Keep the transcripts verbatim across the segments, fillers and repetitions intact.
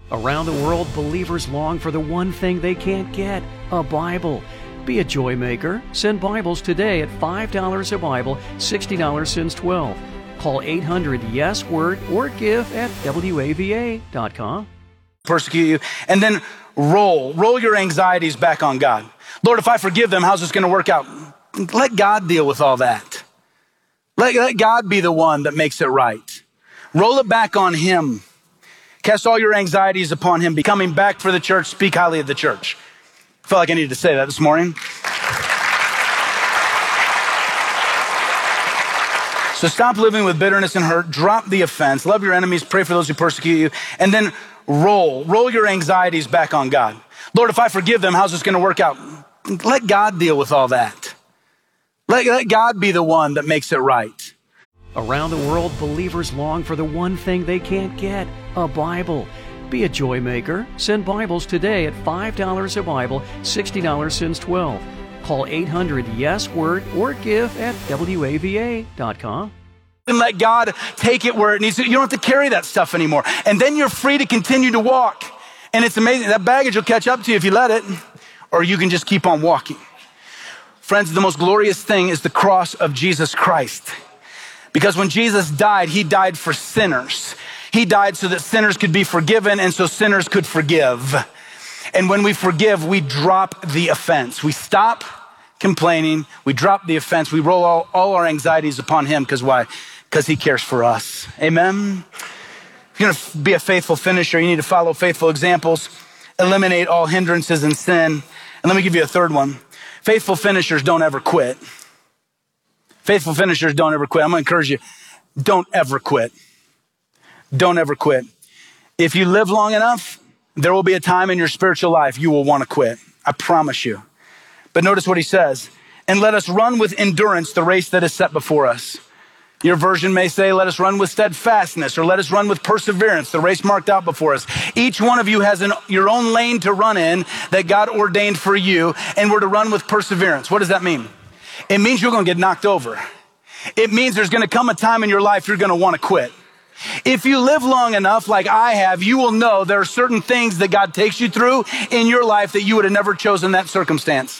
Around the world, believers long for the one thing they can't get, a Bible. Be a joy maker. Send Bibles today at five dollars a Bible, sixty dollars since twelve. Call eight hundred yes word or give at W A V A dot com. Persecute you, and then roll. Roll your anxieties back on God. Lord, if I forgive them, how's this going to work out? Let God deal with all that. Let, let God be the one that makes it right. Roll it back on Him. Cast all your anxieties upon Him. Be coming back for the church. Speak highly of the church. I felt like I needed to say that this morning. So stop living with bitterness and hurt. Drop the offense. Love your enemies. Pray for those who persecute you. And then roll. Roll your anxieties back on God. Lord, if I forgive them, how's this going to work out? Let God deal with all that. Let, let God be the one that makes it right. Around the world, believers long for the one thing they can't get, a Bible. Be a joy maker. Send Bibles today at five dollars a Bible, sixty dollars since twelve. Call eight hundred yes word or give at W A V A dot com. And let God take it where it needs to. You don't have to carry that stuff anymore. And then you're free to continue to walk. And it's amazing. That baggage will catch up to you if you let it, or you can just keep on walking. Friends, the most glorious thing is the cross of Jesus Christ. Because when Jesus died, He died for sinners. He died so that sinners could be forgiven and so sinners could forgive. And when we forgive, we drop the offense. We stop complaining. We drop the offense. We roll all, all our anxieties upon Him. Because why? Because He cares for us. Amen? If you're going to be a faithful finisher, you need to follow faithful examples, eliminate all hindrances and sin. And let me give you a third one. Faithful finishers don't ever quit. Faithful finishers don't ever quit. I'm going to encourage you, don't ever quit. Don't ever quit. If you live long enough, there will be a time in your spiritual life you will want to quit. I promise you. But notice what he says. And let us run with endurance the race that is set before us. Your version may say, let us run with steadfastness, or let us run with perseverance, the race marked out before us. Each one of you has an, your own lane to run in that God ordained for you, and we're to run with perseverance. What does that mean? It means you're going to get knocked over. It means there's going to come a time in your life you're going to want to quit. If you live long enough like I have, you will know there are certain things that God takes you through in your life that you would have never chosen that circumstance.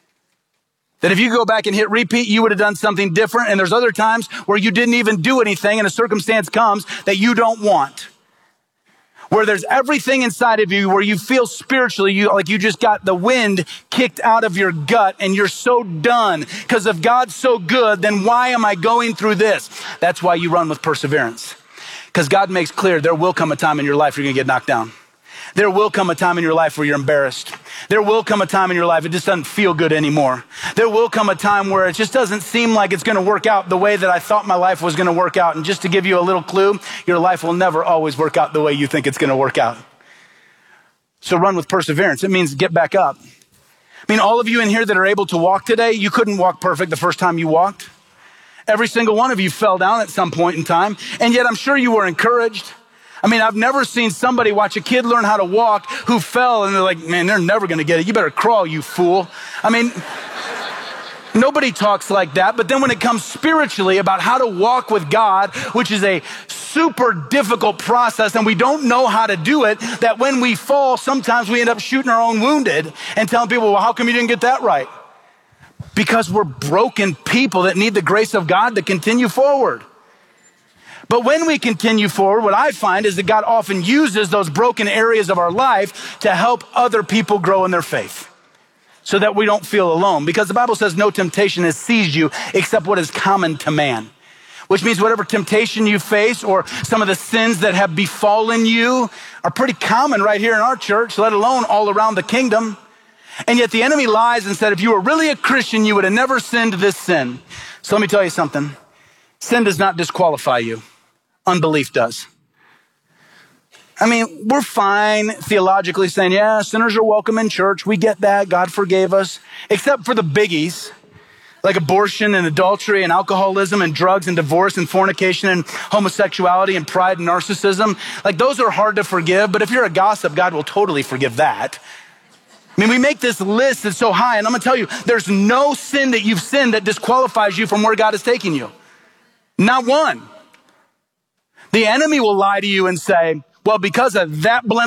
That if you go back and hit repeat, you would have done something different. And there's other times where you didn't even do anything and a circumstance comes that you don't want. Where there's everything inside of you where you feel spiritually you like you just got the wind kicked out of your gut and you're so done. Because if God's so good, then why am I going through this? That's why you run with perseverance. Because God makes clear there will come a time in your life you're going to get knocked down. There will come a time in your life where you're embarrassed. There will come a time in your life it just doesn't feel good anymore. There will come a time where it just doesn't seem like it's going to work out the way that I thought my life was going to work out. And just to give you a little clue, your life will never always work out the way you think it's going to work out. So run with perseverance. It means get back up. I mean, all of you in here that are able to walk today, you couldn't walk perfect the first time you walked. Every single one of you fell down at some point in time. And yet I'm sure you were encouraged. I mean, I've never seen somebody watch a kid learn how to walk who fell and they're like, man, they're never going to get it. You better crawl, you fool. I mean, nobody talks like that. But then when it comes spiritually about how to walk with God, which is a super difficult process and we don't know how to do it, that when we fall, sometimes we end up shooting our own wounded and telling people, well, how come you didn't get that right? Because we're broken people that need the grace of God to continue forward. But when we continue forward, what I find is that God often uses those broken areas of our life to help other people grow in their faith so that we don't feel alone. Because the Bible says no temptation has seized you except what is common to man, which means whatever temptation you face or some of the sins that have befallen you are pretty common right here in our church, let alone all around the kingdom. And yet the enemy lies and said, if you were really a Christian, you would have never sinned this sin. So let me tell you something. Sin does not disqualify you. Unbelief does. I mean, we're fine theologically saying, yeah, sinners are welcome in church. We get that. God forgave us. Except for the biggies, like abortion and adultery and alcoholism and drugs and divorce and fornication and homosexuality and pride and narcissism. Like those are hard to forgive. But if you're a gossip, God will totally forgive that. I mean, we make this list that's so high. And I'm going to tell you, there's no sin that you've sinned that disqualifies you from where God is taking you. Not one. The enemy will lie to you and say, well, because of that blemish,